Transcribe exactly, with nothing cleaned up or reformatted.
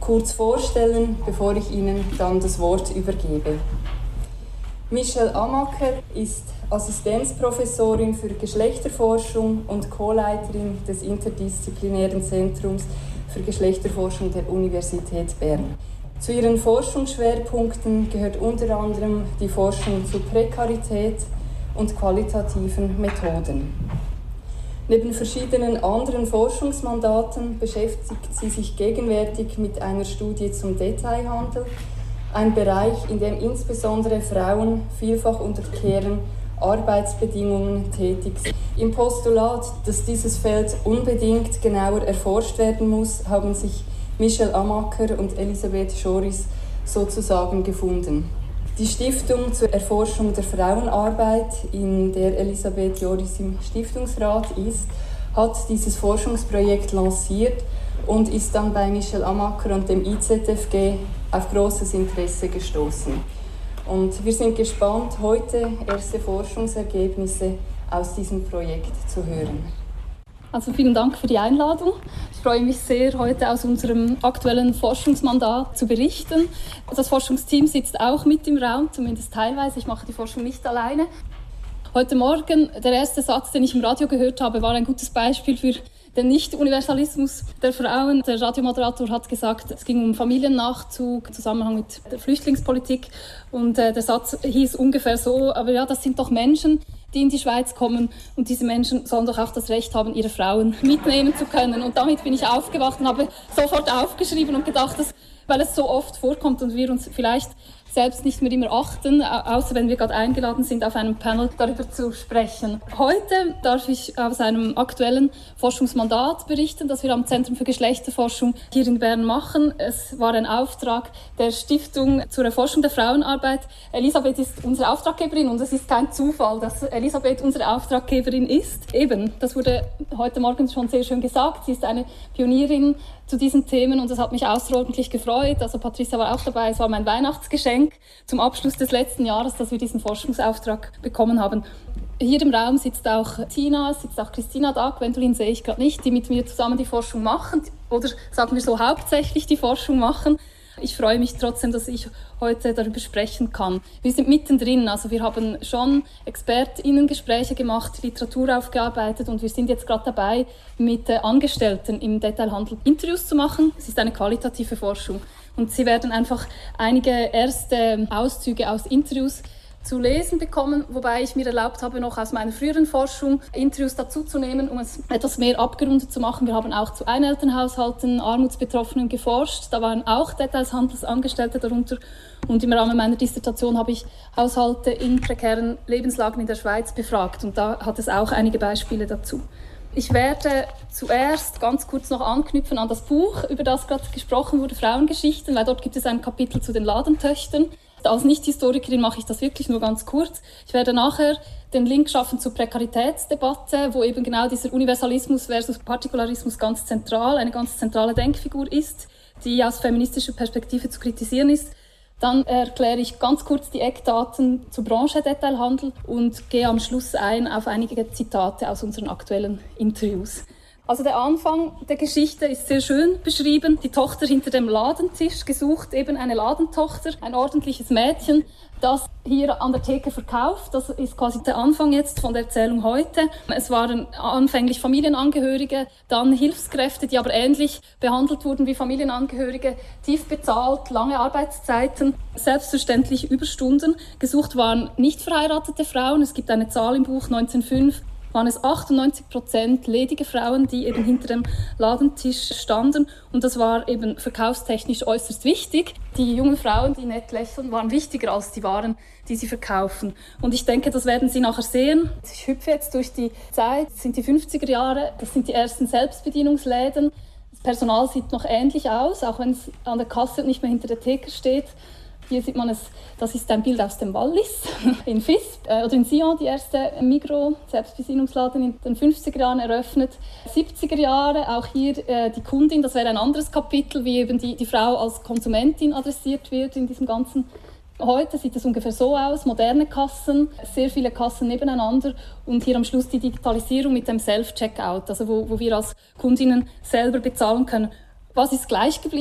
kurz vorstellen, bevor ich Ihnen dann das Wort übergebe. Michelle Amaker ist Assistenzprofessorin für Geschlechterforschung und Co-Leiterin des interdisziplinären Zentrums für Geschlechterforschung der Universität Bern. Zu ihren Forschungsschwerpunkten gehört unter anderem die Forschung zu Prekarität und qualitativen Methoden. Neben verschiedenen anderen Forschungsmandaten beschäftigt sie sich gegenwärtig mit einer Studie zum Detailhandel, ein Bereich, in dem insbesondere Frauen vielfach unter prekären Arbeitsbedingungen tätig sind. Im Postulat, dass dieses Feld unbedingt genauer erforscht werden muss, haben sich Michelle Amaker und Elisabeth Schoris sozusagen gefunden. Die Stiftung zur Erforschung der Frauenarbeit, in der Elisabeth Joris im Stiftungsrat ist, hat dieses Forschungsprojekt lanciert und ist dann bei Michelle Amaker und dem I Z F G auf grosses Interesse gestoßen. Und wir sind gespannt, heute erste Forschungsergebnisse aus diesem Projekt zu hören. Also vielen Dank für die Einladung. Ich freue mich sehr, heute aus unserem aktuellen Forschungsmandat zu berichten. Das Forschungsteam sitzt auch mit im Raum, zumindest teilweise. Ich mache die Forschung nicht alleine. Heute Morgen, der erste Satz, den ich im Radio gehört habe, war ein gutes Beispiel für den Nicht-Universalismus der Frauen. Der Radiomoderator hat gesagt, es ging um Familiennachzug im Zusammenhang mit der Flüchtlingspolitik. Und äh, der Satz hieß ungefähr so, aber ja, das sind doch Menschen, die in die Schweiz kommen. Und diese Menschen sollen doch auch das Recht haben, ihre Frauen mitnehmen zu können. Und damit bin ich aufgewacht und habe sofort aufgeschrieben und gedacht, dass, weil es so oft vorkommt und wir uns vielleicht selbst nicht mehr immer achten, außer wenn wir gerade eingeladen sind, auf einem Panel darüber zu sprechen. Heute darf ich aus einem aktuellen Forschungsmandat berichten, das wir am Zentrum für Geschlechterforschung hier in Bern machen. Es war ein Auftrag der Stiftung zur Erforschung der Frauenarbeit. Elisabeth ist unsere Auftraggeberin und es ist kein Zufall, dass Elisabeth unsere Auftraggeberin ist. Eben, das wurde heute Morgen schon sehr schön gesagt. Sie ist eine Pionierin zu diesen Themen und das hat mich außerordentlich gefreut. Also Patricia war auch dabei, es war mein Weihnachtsgeschenk zum Abschluss des letzten Jahres, dass wir diesen Forschungsauftrag bekommen haben. Hier im Raum sitzt auch Tina, sitzt auch Christina da, Gwendolin sehe ich gerade nicht, die mit mir zusammen die Forschung machen oder sagen wir so hauptsächlich die Forschung machen. Ich freue mich trotzdem, dass ich heute darüber sprechen kann. Wir sind mittendrin, also wir haben schon ExpertInnen-Gespräche gemacht, Literatur aufgearbeitet und wir sind jetzt gerade dabei, mit Angestellten im Detailhandel Interviews zu machen. Es ist eine qualitative Forschung und Sie werden einfach einige erste Auszüge aus Interviews zu lesen bekommen, wobei ich mir erlaubt habe, noch aus meiner früheren Forschung Interviews dazuzunehmen, um es etwas mehr abgerundet zu machen. Wir haben auch zu Einelternhaushalten, Armutsbetroffenen geforscht. Da waren auch Detailhandelsangestellte darunter. Und im Rahmen meiner Dissertation habe ich Haushalte in prekären Lebenslagen in der Schweiz befragt. Und da hat es auch einige Beispiele dazu. Ich werde zuerst ganz kurz noch anknüpfen an das Buch, über das gerade gesprochen wurde, Frauengeschichten, weil dort gibt es ein Kapitel zu den Ladentöchtern. Als Nicht-Historikerin mache ich das wirklich nur ganz kurz. Ich werde nachher den Link schaffen zur Prekaritätsdebatte, wo eben genau dieser Universalismus versus Partikularismus ganz zentral, eine ganz zentrale Denkfigur ist, die aus feministischer Perspektive zu kritisieren ist. Dann erkläre ich ganz kurz die Eckdaten zur Branche Detailhandel und gehe am Schluss ein auf einige Zitate aus unseren aktuellen Interviews. Also der Anfang der Geschichte ist sehr schön beschrieben. Die Tochter hinter dem Ladentisch, gesucht eben eine Ladentochter, ein ordentliches Mädchen, das hier an der Theke verkauft. Das ist quasi der Anfang jetzt von der Erzählung heute. Es waren anfänglich Familienangehörige, dann Hilfskräfte, die aber ähnlich behandelt wurden wie Familienangehörige, tief bezahlt, lange Arbeitszeiten, selbstverständlich Überstunden. Gesucht waren nicht verheiratete Frauen. Es gibt eine Zahl im Buch, neunzehnhundertfünf waren es achtundneunzig Prozent ledige Frauen, die eben hinter dem Ladentisch standen. Und das war eben verkaufstechnisch äußerst wichtig. Die jungen Frauen, die nett lächeln, waren wichtiger als die Waren, die sie verkaufen. Und ich denke, das werden Sie nachher sehen. Ich hüpfe jetzt durch die Zeit. Das sind die fünfziger Jahre, das sind die ersten Selbstbedienungsläden. Das Personal sieht noch ähnlich aus, auch wenn es an der Kasse nicht mehr hinter der Theke steht. Hier sieht man es, das ist ein Bild aus dem Wallis, in Visp äh, oder in Sion, die erste Migros-Selbstbedienungsladen in den fünfziger Jahren eröffnet. siebziger Jahre, auch hier äh, die Kundin, das wäre ein anderes Kapitel, wie eben die, die Frau als Konsumentin adressiert wird in diesem ganzen. Heute sieht es ungefähr so aus, moderne Kassen, sehr viele Kassen nebeneinander und hier am Schluss die Digitalisierung mit dem Self-Checkout, also wo, wo wir als Kundinnen selber bezahlen können. Was ist gleich geblieben?